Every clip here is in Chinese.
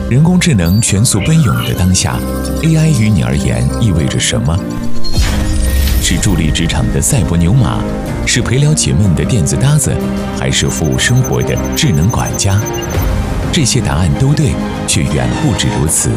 人工智能全速奔涌的当下 ，AI 于你而言意味着什么？是助力职场的赛博牛马，是陪聊解闷的电子搭子，还是服务生活的智能管家？这些答案都对，却远不止如此。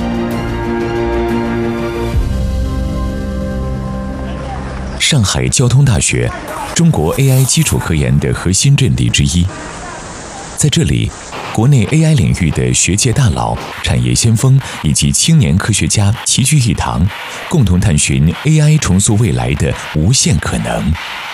上海交通大学，中国 AI 基础科研的核心阵地之一。在这里，国内 AI 领域的学界大佬、产业先锋以及青年科学家齐聚一堂，共同探寻 AI 重塑未来的无限可能。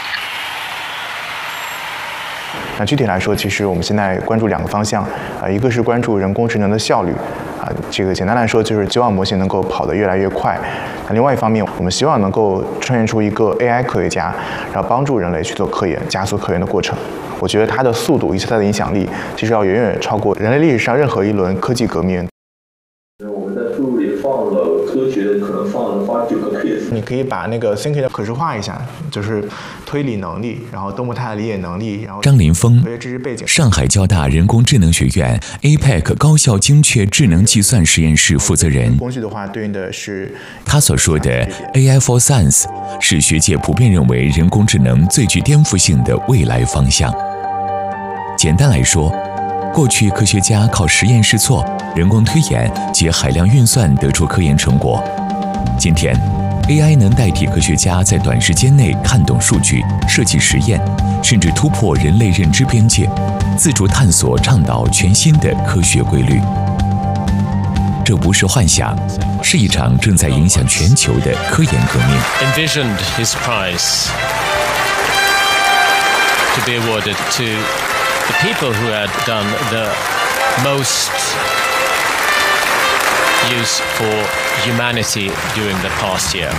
那具体来说，其实我们现在关注2个方向，一个是关注人工智能的效率，这个简单来说就是希望模型能够跑得越来越快。那另外一方面，我们希望能够创建出一个 AI 科学家，然后帮助人类去做科研，加速科研的过程。我觉得它的速度以及它的影响力，其实要远远超过人类历史上任何一轮科技革命。 我们在输入里放了科学的，可能放了8、9个 case。 你可以把那个 thinking 可视化一下，就是推理能力，然后动物态的理解能力，然后张林峰， 知识背景。 上海交大人工智能学院 APEC 高效精确智能计算实验室负责人。 工具的话，对应的是他所说的 AI for Science， 是学界普遍认为人工智能最具颠覆性的未来方向。简单来说，过去科学家靠实验试错、人工推演及海量运算得出科研成果。今天 AI 能代替科学家在短时间内看懂数据、设计实验，甚至突破人类认知边界，自主探索倡导全新的科学规律。这不是幻想，是一场正在影响全球的科研革命。 Envisioned his prize to be awarded to the people who had done the most use for humanity during the past year.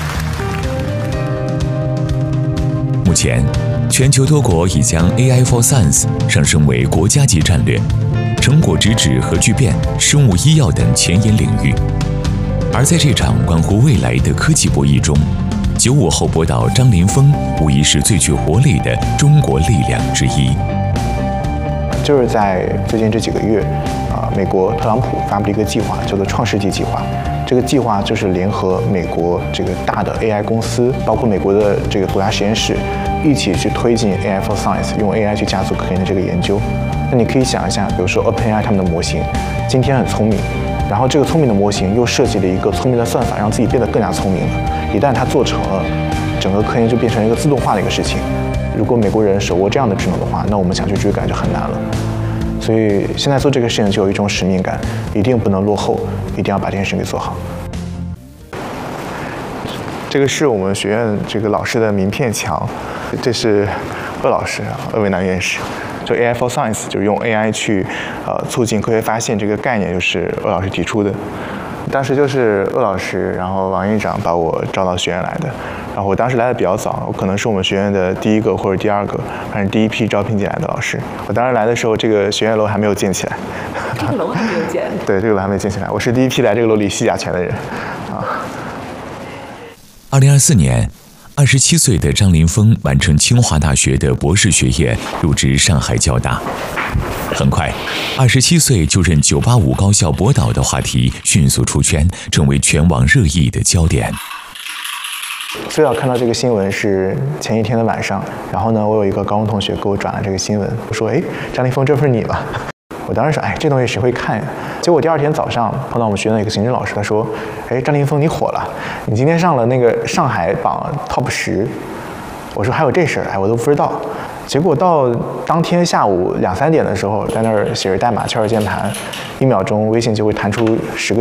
目前，全球多国已将 AI for Science 上升为国家级战略，成果直指核聚变、生物医药等前沿领域。而在这场关乎未来的科技博弈中，95后博导张林峰无疑是最具活力的中国力量之一。 就是在最近这几个月，美国特朗普发布了一个计划，叫做创世纪计划。这个计划就是联合美国这个大的 AI 公司，包括美国的这个国家实验室，一起去推进 AI for Science， 用 AI 去加速科研的这个研究。那你可以想一下，比如说 OpenAI 他们的模型，今天很聪明，然后这个聪明的模型又设计了一个聪明的算法，让自己变得更加聪明了。一旦它做成了，整个科研就变成一个自动化的一个事情。如果美国人手握这样的智能的话，那我们想去追赶就很难了。所以现在做这个事情就有一种使命感，一定不能落后，一定要把这件事给做好。这个是我们学院这个老师的名片墙，这是鄂老师鄂伟南院士。就 AI for Science 就是用 AI 去促进科学发现这个概念，就是鄂老师提出的。当时就是鄂老师，然后王院长把我招到学院来的。然后我当时来的比较早，我可能是我们学院的第1个或者第2个，反正第一批招聘进来的老师。我当时来的时候，这个学院楼还没有建起来。 这个楼还没有建？ 对，这个楼还没有建起来。我是第一批来这个楼里吸甲醛的人。 2024年，27岁的张林峰完成清华大学的博士学业，入职上海交大。很快，27岁就任985高校博导的话题迅速出圈，成为全网热议的焦点。 最早看到这个新闻是前一天的晚上，然后呢，我有一个高中同学给我转了这个新闻，我说：“哎，张林峰，这不是你吗？”我当时说：“哎，这东西谁会看呀？”结果第2天早上碰到我们学院的一个行政老师，他说：“哎，张林峰，你火了，你今天上了那个上海榜 Top 10。”我说：“还有这事儿？哎，我都不知道。”结果到当天下午2、3点的时候，在那儿写着代码，敲着键盘，1秒钟微信就会弹出10个